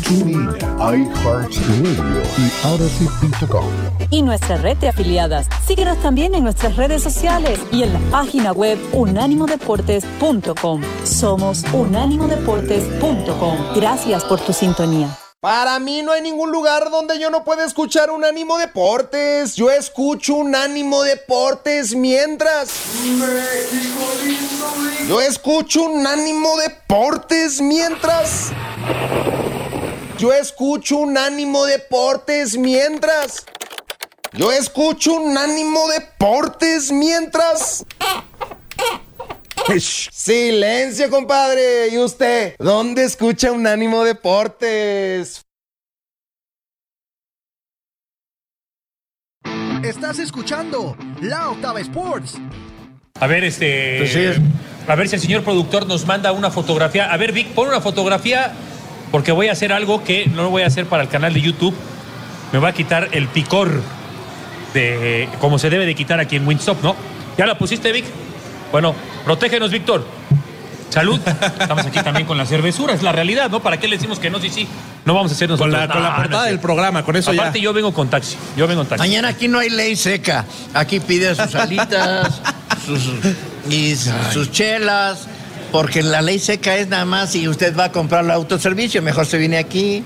TuneIn, iHeartRadio y Odyssey.com. Y nuestra red de afiliadas. Síguenos también en nuestras redes sociales y en la página web unánimodeportes.com. Somos unánimodeportes.com. Gracias por tu sintonía. Para mí no hay ningún lugar donde yo no pueda escuchar Unánimo Deportes. Yo escucho Unánimo Deportes mientras... Yo escucho Unánimo Deportes mientras... Yo escucho Unánimo Deportes mientras... Yo escucho Unánimo Deportes mientras... Silencio, compadre. ¿Y usted? ¿Dónde escucha Unánimo Deportes? Estás escuchando La Octava Sports. A ver, a ver si el señor productor nos manda una fotografía. A ver, Vic, pon una fotografía porque voy a hacer algo que no lo voy a hacer para el canal de YouTube. Me va a quitar el picor de como se debe de quitar aquí en Wingstop, ¿no? ¿Ya la pusiste, Vic? Bueno, protégenos, Víctor. Salud. Estamos aquí también con la cervezura, es la realidad, ¿no? ¿Para qué le decimos que no? Sí. No vamos a hacer nosotros. Con la portada del programa, con eso. Aparte, yo vengo con taxi. Mañana aquí no hay ley seca. Aquí pide sus alitas, sus chelas, porque la ley seca es nada más si usted va a comprar el autoservicio, mejor se viene aquí.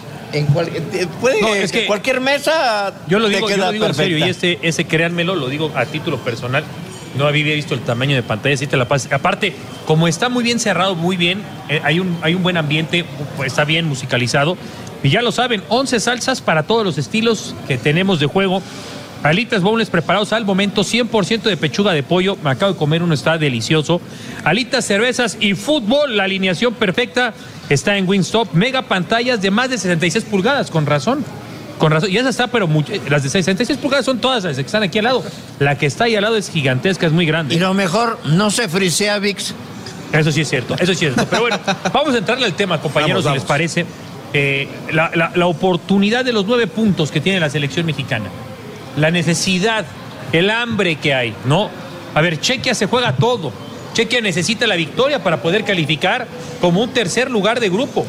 Cualquier mesa. Yo lo digo en serio, y ese créanmelo, lo digo a título personal. No había visto el tamaño de pantalla, sí te la paso. Aparte, como está muy bien cerrado, muy bien, hay un buen ambiente, está bien musicalizado. Y ya lo saben, 11 salsas para todos los estilos que tenemos de juego. Alitas boneless preparados al momento, 100% de pechuga de pollo. Me acabo de comer uno, está delicioso. Alitas, cervezas y fútbol, la alineación perfecta está en Wingstop. Mega pantallas de más de 66 pulgadas, con razón. Y esa está, pero las de 66 pulgadas son todas las que están aquí al lado. La que está ahí al lado es gigantesca, es muy grande. Y lo mejor, no se frisea, VIX. Eso sí es cierto. Pero bueno, vamos a entrarle al tema, compañeros, si les parece. La oportunidad de los 9 puntos que tiene la selección mexicana. La necesidad, el hambre que hay, ¿no? A ver, Chequia se juega todo. Chequia necesita la victoria para poder calificar como un tercer lugar de grupo.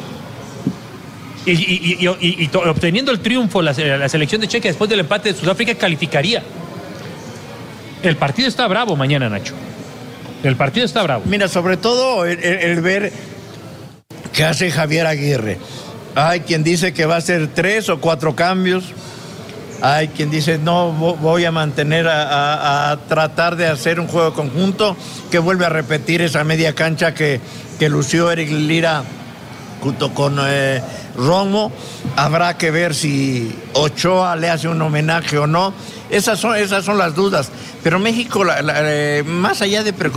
Y obteniendo el triunfo la selección de Chequia después del empate de Sudáfrica calificaría. El partido está bravo mañana, Nacho. El partido está bravo. Mira, sobre todo el ver qué hace Javier Aguirre. Hay quien dice que va a hacer 3 o 4 cambios. Hay quien dice, no, voy a mantener a tratar de hacer un juego conjunto, que vuelve a repetir esa media cancha que lució Eric Lira junto con Romo. Habrá que ver si Ochoa le hace un homenaje o no. Esas son las dudas. Pero México, más allá de preocuparse,